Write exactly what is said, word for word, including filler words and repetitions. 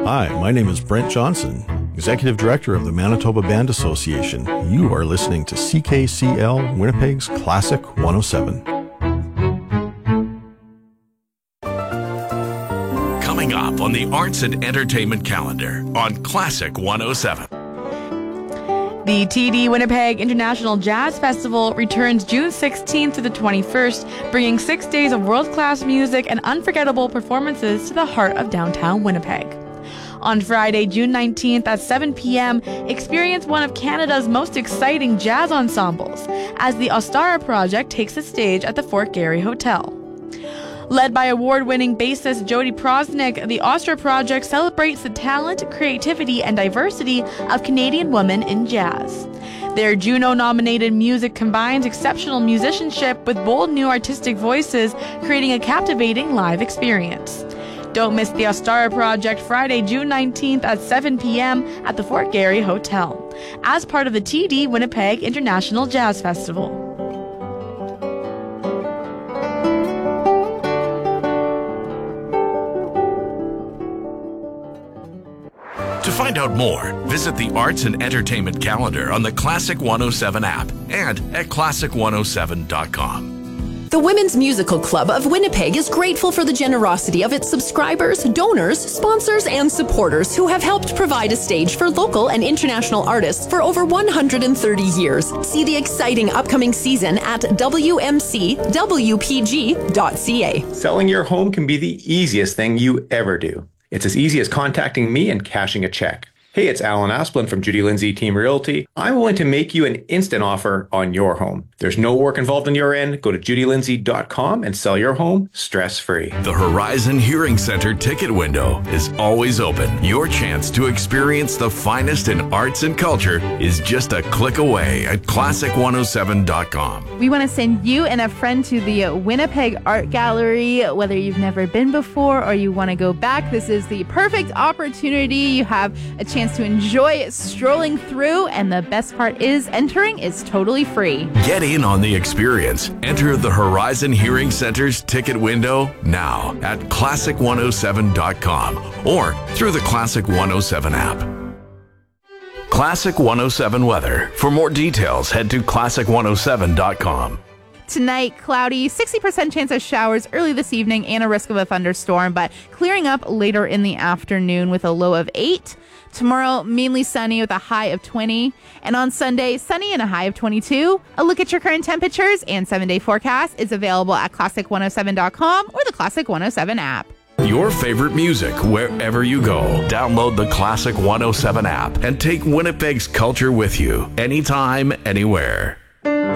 Hi, my name is Brent Johnson, Executive Director of the Manitoba Band Association. You are listening to C K C L Winnipeg's Classic one oh seven. Coming up on the Arts and Entertainment calendar on Classic one oh seven. The T D Winnipeg International Jazz Festival returns June sixteenth to the twenty-first, bringing six days of world-class music and unforgettable performances to the heart of downtown Winnipeg. On Friday, June nineteenth at seven p.m., experience one of Canada's most exciting jazz ensembles as the Ostara Project takes the stage at the Fort Garry Hotel. Led by award-winning bassist Jody Prosnick, the Ostara Project celebrates the talent, creativity, and diversity of Canadian women in jazz. Their Juno-nominated music combines exceptional musicianship with bold new artistic voices, creating a captivating live experience. Don't miss the Ostara Project Friday, June nineteenth at seven p.m. at the Fort Garry Hotel, as part of the T D Winnipeg International Jazz Festival. To find out more, visit the Arts and Entertainment calendar on the Classic one oh seven app and at classic one oh seven dot com. The Women's Musical Club of Winnipeg is grateful for the generosity of its subscribers, donors, sponsors, and supporters who have helped provide a stage for local and international artists for over one hundred thirty years. See the exciting upcoming season at w m c w p g dot c a. Selling your home can be the easiest thing you ever do. It's as easy as contacting me and cashing a check. Hey, it's Alan Asplin from Judy Lindsay Team Realty. I'm willing to make you an instant offer on your home. There's no work involved on your end. Go to judy lindsay dot com and sell your home stress-free. The Horizon Hearing Center ticket window is always open. Your chance to experience the finest in arts and culture is just a click away at classic one oh seven dot com. We want to send you and a friend to the Winnipeg Art Gallery. Whether you've never been before or you want to go back, this is the perfect opportunity. You have a chance to enjoy strolling through, and the best part is entering is totally free. Get in on the experience. Enter the Horizon Hearing Center's ticket window now at classic one oh seven dot com or through the Classic one oh seven app. Classic one oh seven weather. For more details, head to classic one oh seven dot com. Tonight, cloudy, sixty percent chance of showers early this evening and a risk of a thunderstorm, but clearing up later in the afternoon with a low of eight. Tomorrow, mainly sunny with a high of twenty. And on Sunday, sunny and a high of twenty-two. A look at your current temperatures and seven-day forecast is available at classic one oh seven dot com or the Classic one oh seven app. Your favorite music wherever you go. Download the Classic one oh seven app and take Winnipeg's culture with you anytime, anywhere.